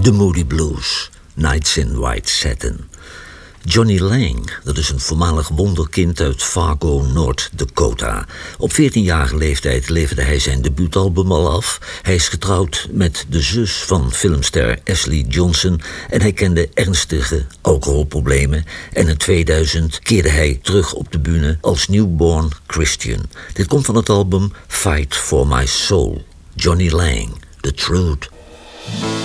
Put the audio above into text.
The Moody Blues, Nights in White Satin. Johnny Lang, dat is een voormalig wonderkind uit Fargo, North Dakota. Op 14-jarige leeftijd leverde hij zijn debuutalbum al af. Hij is getrouwd met de zus van filmster Ashley Johnson en hij kende ernstige alcoholproblemen. En in 2000 keerde hij terug op de bühne als newborn Christian. Dit komt van het album Fight for My Soul. Johnny Lang, The Truth.